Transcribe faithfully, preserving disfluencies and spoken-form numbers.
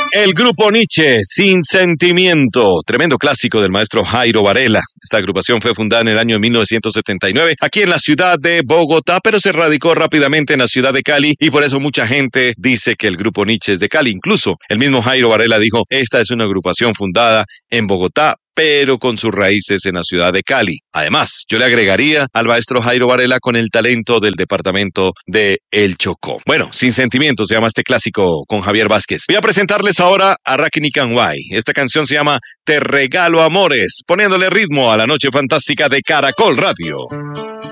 El grupo Nietzsche, Sin Sentimiento, tremendo clásico del maestro Jairo Varela. Esta agrupación fue fundada en el año mil novecientos setenta y nueve aquí en la ciudad de Bogotá, pero se radicó rápidamente en la ciudad de Cali y por eso mucha gente dice que el grupo Nietzsche es de Cali. Incluso el mismo Jairo Varela dijo, esta es una agrupación fundada en Bogotá, pero con sus raíces en la ciudad de Cali. Además, yo le agregaría al maestro Jairo Varela con el talento del departamento de El Chocó. Bueno, Sin Sentimientos se llama este clásico con Javier Vázquez. Voy a presentarles ahora a Rackney Canway. Esta canción se llama Te Regalo Amores, poniéndole ritmo a la noche fantástica de Caracol Radio.